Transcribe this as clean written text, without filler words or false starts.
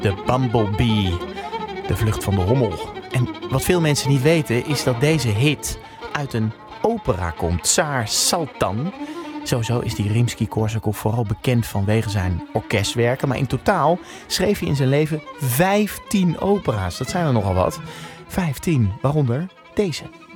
de Bumblebee, de vlucht van de hommel. En wat veel mensen niet weten is dat deze hit uit een opera komt, Tsar Saltan. Sowieso is die Rimsky-Korsakov vooral bekend vanwege zijn orkestwerken. Maar in totaal schreef hij in zijn leven 15 opera's. Dat zijn er nogal wat. 15, waaronder deze.